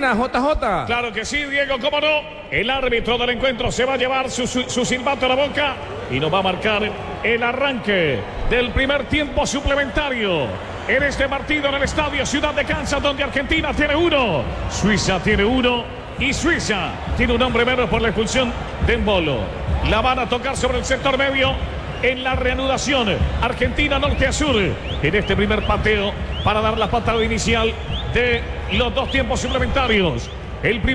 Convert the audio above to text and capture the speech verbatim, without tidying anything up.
Argentina, J J. Claro que sí, Diego, cómo no. El árbitro del encuentro se va a llevar su, su, su silbato a la boca y nos va a marcar el arranque del primer tiempo suplementario en este partido en el estadio Ciudad de Kansas, donde Argentina tiene uno, Suiza tiene uno y Suiza tiene un hombre menos por la expulsión de Embolo. La van a tocar sobre el sector medio en la reanudación. Argentina norte a sur en este primer pateo para dar la patada inicial de los dos tiempos suplementarios. El